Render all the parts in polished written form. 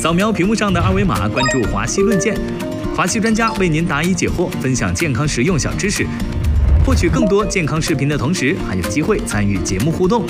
扫描屏幕上的二维码，关注华西论剑，华西专家为您答疑解惑，分享健康实用小知识。获取更多健康视频的同时，还有机会参与节目互动。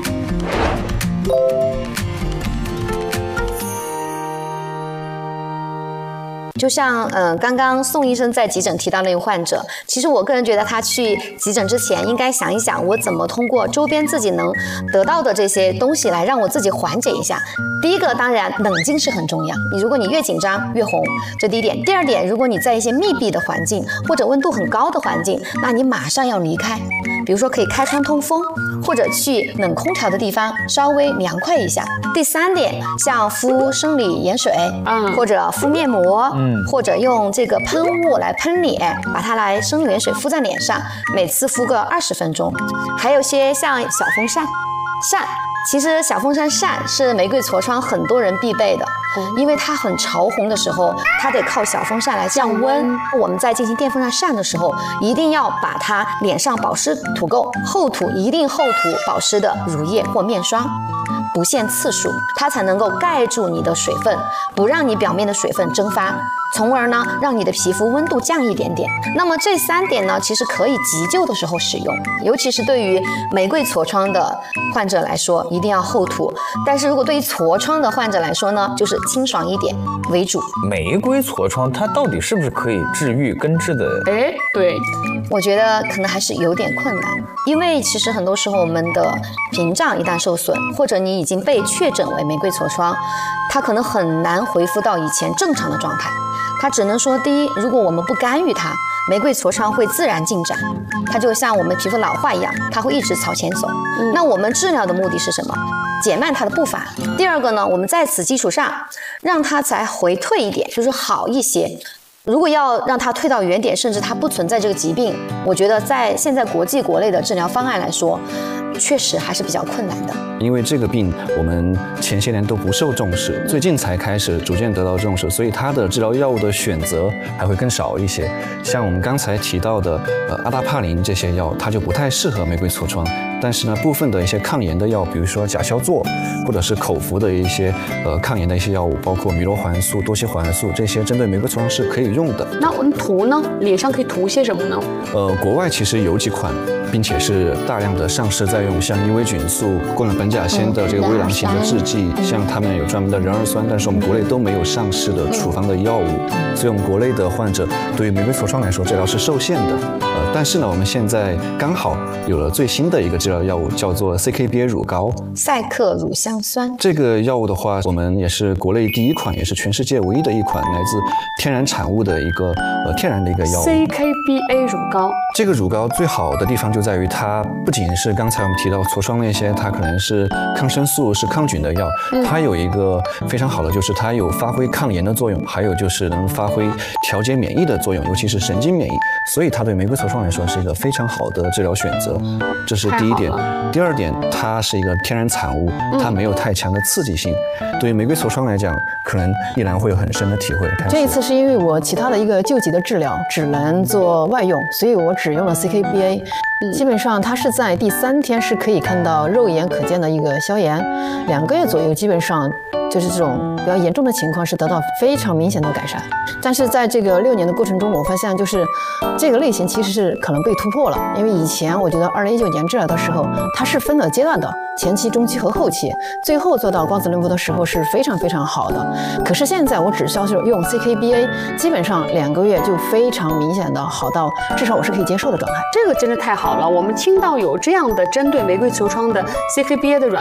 就像刚刚宋医生在急诊提到那个患者，其实我个人觉得他去急诊之前应该想一想，我怎么通过周边自己能得到的这些东西来让我自己缓解一下。第一个，当然冷静是很重要，如果你越紧张越红，这第一点。第二点，如果你在一些密闭的环境或者温度很高的环境，那你马上要离开，比如说可以开窗通风，或者去冷空调的地方稍微凉快一下。第三点，像敷生理盐水，或者敷面膜，或者用这个喷雾来喷脸，把它来生理盐水敷在脸上，每次敷个20分钟。还有些像小风扇，其实小风扇是玫瑰痤疮很多人必备的，因为它很潮红的时候，它得靠小风扇来降温。我们在进行电风扇的时候，一定要把它脸上保湿涂够，一定厚涂保湿的乳液或面霜。不限次数，它才能够盖住你的水分，不让你表面的水分蒸发，从而呢让你的皮肤温度降一点点。那么这3点呢，其实可以急救的时候使用，尤其是对于玫瑰痤疮的患者来说，一定要厚涂。但是如果对于痤疮的患者来说呢，就是清爽一点为主。 玫瑰痤疮它到底是不是可以治愈根治的？ 对， 我觉得可能还是有点困难，因为其实很多时候我们的屏障一旦受损，或者你已经被确诊为玫瑰痤疮，它可能很难恢复到以前正常的状态。它只能说，第一，如果我们不干预它，玫瑰痤疮会自然进展，它就像我们皮肤老化一样，它会一直朝前走。那我们治疗的目的是什么？减慢它的步伐。第二个呢，我们在此基础上让它再回退一点，就是好一些。如果要让它退到原点，甚至它不存在这个疾病，我觉得在现在国际国内的治疗方案来说，确实还是比较困难的。 因为这个病我们前些年都不受重视，最近才开始逐渐得到重视，所以它的治疗药物的选择还会更少一些。像我们刚才提到的阿达帕林这些药，它就不太适合玫瑰痤疮。但是呢，部分的一些抗炎的药，比如说甲硝唑，或者是口服的一些抗炎的一些药物，包括米罗环素、多西环素，这些针对玫瑰痤疮是可以用的。 那我们涂呢？脸上可以涂些什么呢？ 国外其实有几款，并且是大量的上市在用，像伊维菌素、过冷苯甲酰的这个微囊型的制剂，像他们有专门的壬二酸，但是我们国内都没有上市的处方的药物，所以我们国内的患者对于玫瑰痤疮来说治疗是受限的。但是呢，我们现在刚好有了最新的一个治疗药物，叫做 CKBA 乳膏， 赛克乳香酸。 这个药物的话，我们也是国内第一款，也是全世界唯一的一款来自天然产物的一个天然的一个药物。 CKBA 乳膏， 这个乳膏最好的地方就在于它不仅是刚才我们提到痤疮那些，它可能是抗生素、是抗菌的药，它有一个非常好的，就是它有发挥抗炎的作用，还有就是能发挥调节免疫的作用，尤其是神经免疫，所以它对玫瑰痤疮来说是一个非常好的治疗选择。这是第一点。第二点，它是一个天然产物，它没有太强的刺激性，对于玫瑰痤疮来讲，可能依然会有很深的体会。 这一次是因为我其他的一个救急的治疗只能做外用，所以我只用了 CKBA。基本上它是在第3天是可以看到肉眼可见的一个消炎，2个月左右基本上就是这种比较严重的情况是得到非常明显的改善。但是在这个6年的过程中，我发现就是这个类型其实是可能被突破了，因为以前我觉得2019年治疗的时候，它是分了阶段的，前期、中期和后期，最后做到光子嫩肤的时候是非常非常好的。可是现在我只需要用 CKBA， 基本上2个月就非常明显的好到至少我是可以接受的状态。 这个真的太好了，我们听到有这样的针对玫瑰痤疮的 CKBA 的软